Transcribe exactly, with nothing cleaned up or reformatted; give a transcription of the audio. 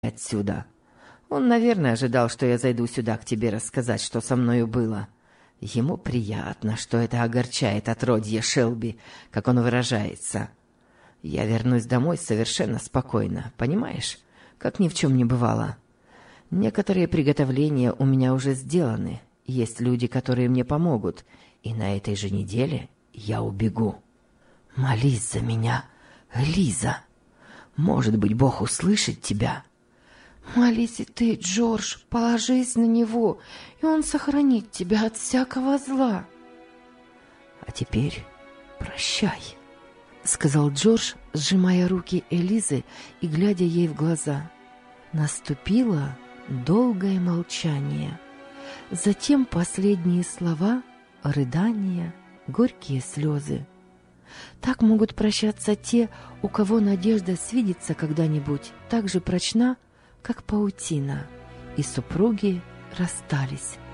отсюда. Он, наверное, ожидал, что я зайду сюда к тебе рассказать, что со мною было. Ему приятно, что это огорчает отродье Шелби, как он выражается. Я вернусь домой совершенно спокойно, понимаешь, как ни в чем не бывало. Некоторые приготовления у меня уже сделаны, есть люди, которые мне помогут, и на этой же неделе я убегу. Молись за меня, Лиза. Может быть, Бог услышит тебя. Молись и ты, Джордж, положись на него, и он сохранит тебя от всякого зла. А теперь прощай, сказал Джордж, сжимая руки Элизы и глядя ей в глаза. Наступило долгое молчание. Затем последние слова, рыдания, горькие слезы. Так могут прощаться те, у кого надежда свидеться когда-нибудь так же прочна, как паутина, и супруги расстались.